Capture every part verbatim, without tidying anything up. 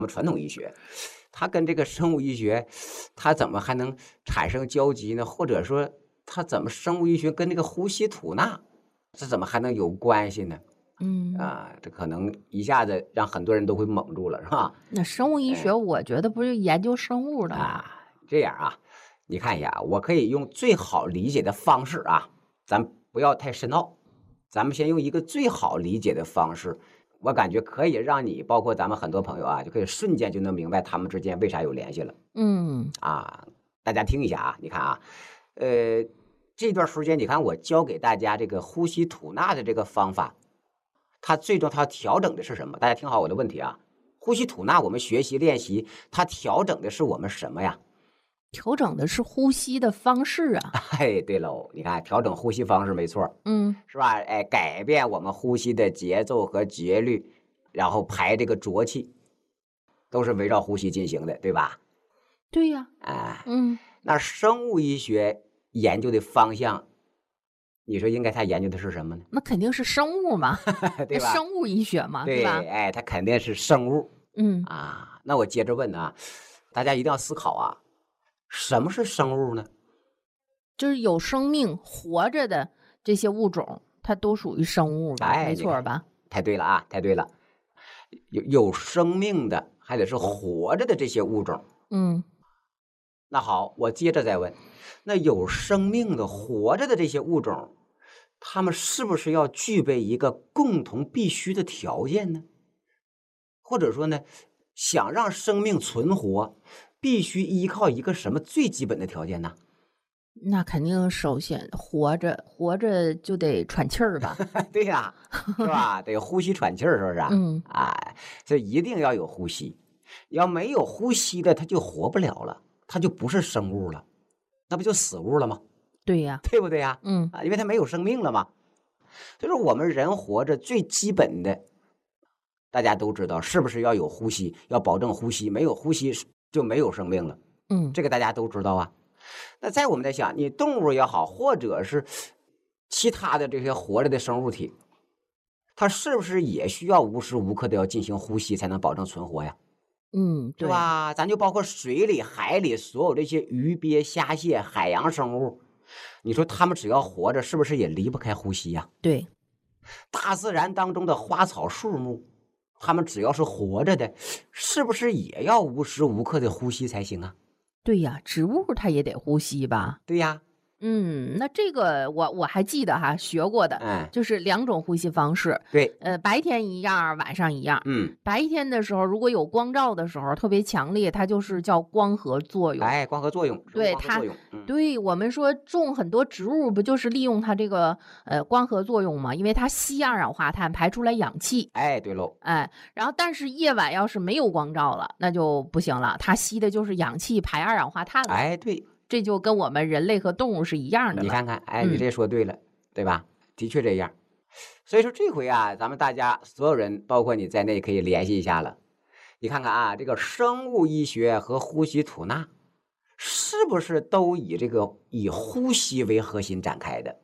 们传统医学，它跟这个生物医学，它怎么还能产生交集呢？或者说，它怎么生物医学跟这个呼吸吐纳，这怎么还能有关系呢？ 嗯。 啊，这可能一下子让很多人都会懵住了，是吧？ 那生物医学哎， 我觉得不是研究生物的吗？ 啊，这样啊，你看一下啊，我可以用最好理解的方式啊，咱不要太深奥，咱们先用一个最好理解的方式，我感觉可以让你，包括咱们很多朋友啊，就可以瞬间就能明白他们之间为啥有联系了嗯。 啊。大家听一下啊，你看啊，呃，这段时间你看我教给大家这个呼吸吐纳的这个方法，它最终它调整的是什么？大家听好我的问题啊。呼吸吐纳，我们学习练习，它调整的是我们什么呀？ 调整的是呼吸的方式啊。 哎，对喽，你看调整呼吸方式没错儿， 嗯。 是吧？哎，改变我们呼吸的节奏和节律，然后排这个浊气，都是围绕呼吸进行的，对吧？ 对呀。 哎， 嗯。 那生物医学研究的方向，你说应该他研究的是什么呢？ 那肯定是生物嘛，那对吧？ 生物医学嘛，是对， 吧？ 哎，它肯定是生物嗯。 啊。那我接着问啊，大家一定要思考啊，什么是生物呢？ 就是有生命活着的这些物种，它都属于生物吧？ 哎， 没你看， 错儿吧？ 太对了啊，太对了。有有生命的，还得是活着的这些物种。 嗯。 那好，我接着再问，那有生命的、活着的这些物种，它们是不是要具备一个共同必须的条件呢？或者说呢，想让生命存活，必须依靠一个什么最基本的条件呢？ 那肯定首先活着，活着就得喘气儿吧？ 对呀，是吧？得呼吸喘气儿，是不是啊？ 嗯。 哎，所以一定要有呼吸。要没有呼吸的，它就活不了了，它就不是生物了，那不就死物了吗？ 对呀。 对不对呀？ 嗯。 啊，因为它没有生命了嘛。所以说，我们人活着最基本的，大家都知道，是不是要有呼吸？要保证呼吸，没有呼吸是就没有生命了。 嗯。 这个大家都知道啊。那在我们在想，你动物也好，或者是其他的这些活着的生物体，它是不是也需要无时无刻的要进行呼吸，才能保证存活呀？ 嗯。对。 是吧？咱就包括水里、海里所有这些鱼鳖虾蟹、海洋生物，你说它们只要活着，是不是也离不开呼吸呀？ 对。 大自然当中的花草树木，它们只要是活着的，是不是也要无时无刻的呼吸才行啊？ 对呀，植物它也得呼吸吧？ 对呀。 嗯，那这个我我还记得哈，学过的， 嗯， 就是两种呼吸方式， 对。 呃，白天一样儿，晚上一样儿。 嗯， 白天的时候，如果有光照的时候特别强烈，它就是叫光合作用。 哎，光合作用，生物对它， 光合作用。嗯， 对我们说种很多植物不就是利用它这个呃光合作用吗？因为它吸二氧化碳，排出来氧气。 哎，对喽。 哎，然后但是夜晚要是没有光照了，那就不行了，它吸的就是氧气，排二氧化碳了。 哎，对。 这就跟我们人类和动物是一样的了。 你看看，哎，你嗯。 这说对了，对吧？的确这样。所以说这回啊，咱们大家所有人，包括你在内，可以联系一下了。你看看啊，这个生物医学和呼吸吐纳，是不是都以这个以呼吸为核心展开的，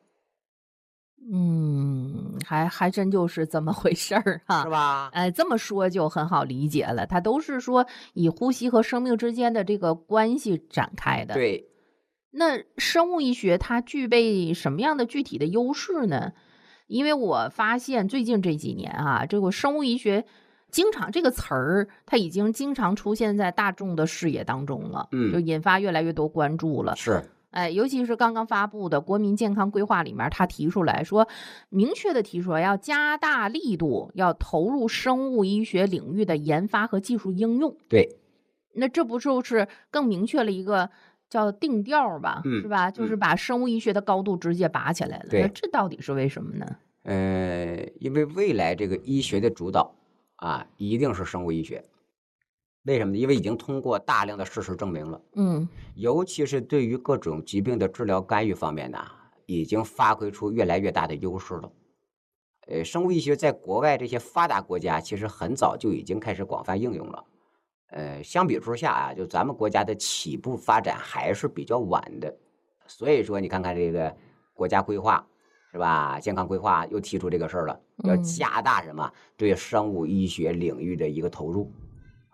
嗯，还还真就是这么回事儿哈。 是吧？ 哎，这么说就很好理解了，它都是说以呼吸和生命之间的这个关系展开的。 对。 那生物医学它具备什么样的具体的优势呢？因为我发现最近这几年啊，这个生物医学经常这个词儿，它已经经常出现在大众的视野当中了，就嗯， 引发越来越多关注了。 是。 哎，尤其是刚刚发布的国民健康规划里面，他提出来说，明确的提出来要加大力度，要投入生物医学领域的研发和技术应用。 对。 那这不就是更明确了一个叫定调儿吧，是嗯吧？就是嗯， 把生物医学的高度直接拔起来了。那对。 这到底是为什么呢？ 呃，因为未来这个医学的主导啊，一定是生物医学。为什么呢？因为已经通过大量的事实证明了。 嗯。 尤其是对于各种疾病的治疗干预方面呢，已经发挥出越来越大的优势了。呃，生物医学在国外这些发达国家，其实很早就已经开始广泛应用了。呃，相比之下啊，就咱们国家的起步发展还是比较晚的。所以说，你看看这个国家规划是吧？健康规划又提出这个事儿了，要嗯。 加大什么对生物医学领域的一个投入。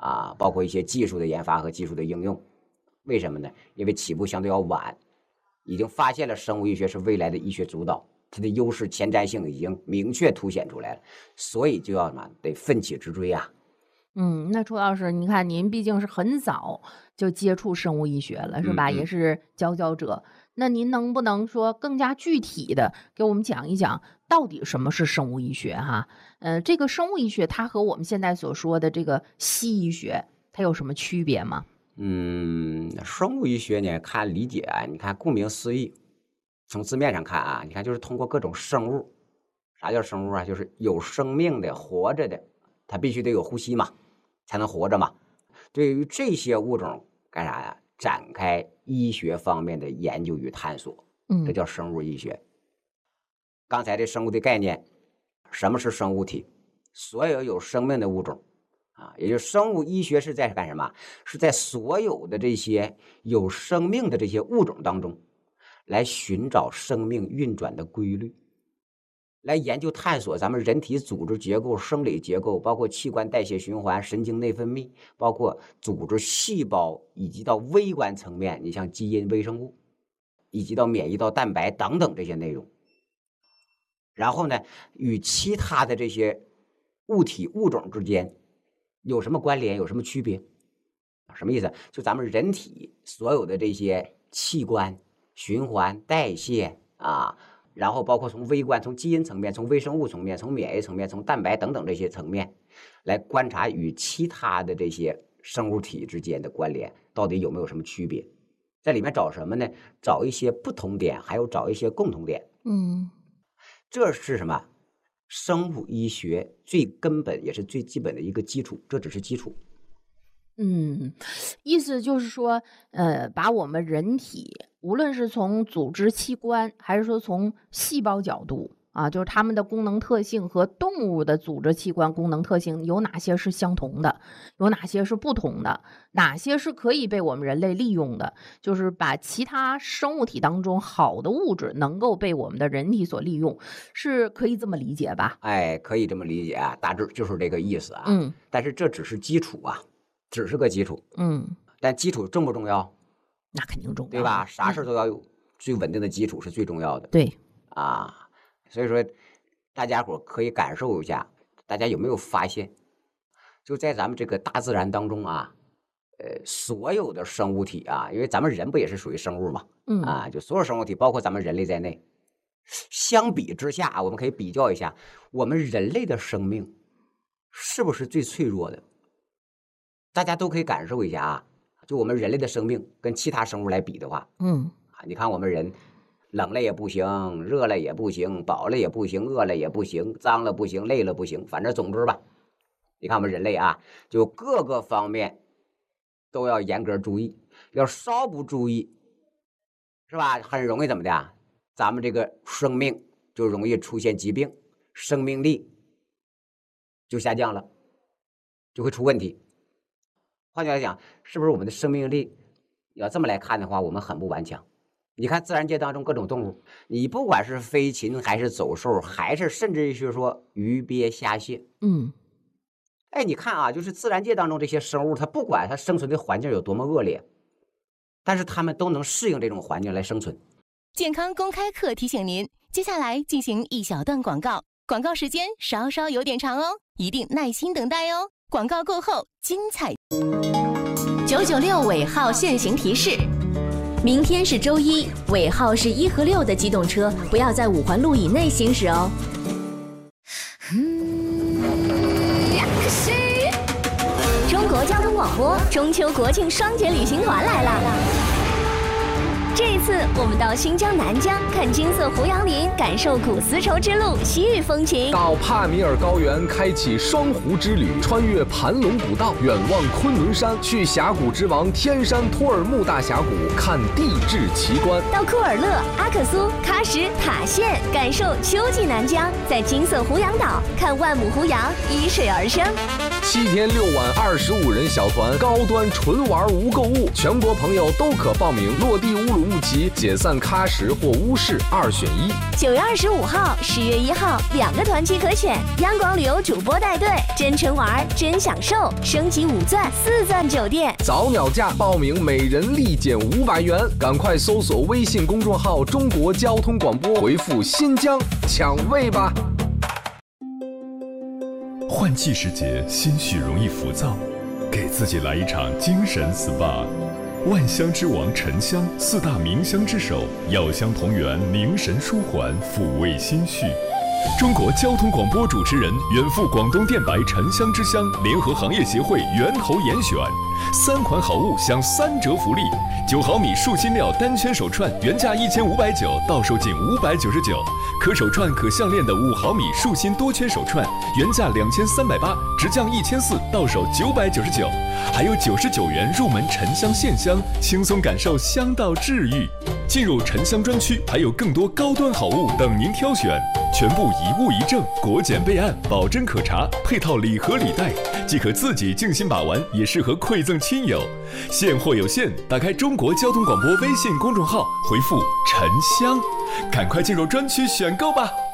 啊，包括一些技术的研发和技术的应用。为什么呢？因为起步相对要晚，已经发现了生物医学是未来的医学主导，它的优势前瞻性已经明确凸显出来了，所以就要什么得奋起直追啊。 嗯，那楚老师，你看您毕竟是很早就接触生物医学了，是吧？ 嗯嗯也是佼佼者。那您能不能说更加具体的给我们讲一讲，到底什么是生物医学？哈，呃，这个生物医学它和我们现在所说的这个西医学，它有什么区别吗？ 嗯，生物医学呢，看理解啊，你看顾名思义，从字面上看啊，你看就是通过各种生物。啥叫生物啊？就是有生命的、活着的，它必须得有呼吸嘛，才能活着嘛。对于这些物种干啥呀？展开医学方面的研究与探索， 嗯， 这叫生物医学。刚才这生物的概念，什么是生物体？所有有生命的物种啊，也就是生物医学是在干什么？是在所有的这些有生命的这些物种当中，来寻找生命运转的规律。来研究探索咱们人体组织结构、生理结构，包括器官代谢循环、神经内分泌，包括组织细胞，以及到微观层面，你像基因、微生物，以及到免疫、到蛋白等等这些内容。然后呢，与其他的这些物体物种之间有什么关联，有什么区别？什么意思？就咱们人体所有的这些器官、循环、代谢啊。然后包括从微观、从基因层面、从微生物层面、从免疫层面、从蛋白等等这些层面，来观察与其他的这些生物体之间的关联到底有没有什么区别，在里面找什么呢？找一些不同点，还有找一些共同点。 嗯， 这是什么？生物医学最根本也是最基本的一个基础，这只是基础。 嗯，意思就是说，呃，把我们人体无论是从组织器官，还是说从细胞角度啊，就是它们的功能特性和动物的组织器官功能特性有哪些是相同的，有哪些是不同的，哪些是可以被我们人类利用的，就是把其他生物体当中好的物质能够被我们的人体所利用，是可以这么理解吧？ 哎，可以这么理解啊，大致就是这个意思啊。 嗯， 但是这只是基础啊。只是个基础， 嗯， 但基础重不重要？ 那肯定重要， 对吧？啥事都要有最稳定的基础是最重要的。 对啊，所以说大家伙可以感受一下，大家有没有发现，就在咱们这个大自然当中啊，呃，所有的生物体啊，因为咱们人不也是属于生物嘛， 嗯啊，就所有生物体，包括咱们人类在内，相比之下，我们可以比较一下，我们人类的生命是不是最脆弱的？大家都可以感受一下啊，就我们人类的生命跟其他生物来比的话， 嗯啊，你看我们人冷了也不行，热了也不行，饱了也不行，饿了也不行，脏了不行，累了不行，反正总之吧，你看我们人类啊，就各个方面都要严格注意，要稍不注意，是吧？很容易怎么的啊？咱们这个生命就容易出现疾病，生命力就下降了，就会出问题。换句话来讲，是不是我们的生命力要这么来看的话，我们很不顽强。你看自然界当中各种动物，你不管是飞禽还是走兽，还是甚至于是说鱼鳖虾蟹， 嗯， 哎，你看啊，就是自然界当中这些生物，它不管它生存的环境有多么恶劣，但是它们都能适应这种环境来生存。 健康公开课提醒您，接下来进行一小段广告，广告时间稍稍有点长哦，一定耐心等待哦。广告过后精彩。九九六尾号限行提示：明天是周一，尾号是一和六的机动车不要在五环路以内行驶哦。中国交通广播中秋国庆双节旅行团来了。这一次，我们到新疆南疆看金色胡杨林，感受古丝绸之路西域风情； 到帕米尔高原开启双湖之旅，穿越盘龙古道，远望昆仑山，去峡谷之王天山托尔木大峡谷看地质奇观； 到库尔勒、阿克苏、喀什、塔县，感受秋季南疆，在金色胡杨岛看万亩胡杨依水而生。 七天六晚二十五人小团，高端纯玩无购物，全国朋友都可报名，落地乌鲁木齐，解散喀什或乌市，二选一。 九月二十五号、十月一号两个团期可选，央广旅游主播带队，真纯玩真享受，升级五钻四钻酒店， 早鸟价报名每人立减五百元，赶快搜索微信公众号中国交通广播，回复新疆抢位吧。 换季时节，心绪容易浮躁，给自己来一场精神 S P A。 万香之王沉香，四大名香之首，药香同源，凝神舒缓，抚慰心绪。中国交通广播主持人，远赴广东电白沉香之乡，联合行业协会源头严选，三款好物享三折福利：九毫米树心料单圈手串原价一千五百九，到手仅五百九十九；可手串可项链的五毫米树心多圈手串原价两千三百八，直降一千四，到手九百九十九。还有九十九元入门沉香线香，轻松感受香道治愈。进入沉香专区，还有更多高端好物等您挑选，全部一物一证，国检备案，保真可查，配套礼盒礼袋，既可自己静心把玩，也适合馈赠亲友。现货有限，打开中国交通广播微信公众号，回复沉香，赶快进入专区选购吧。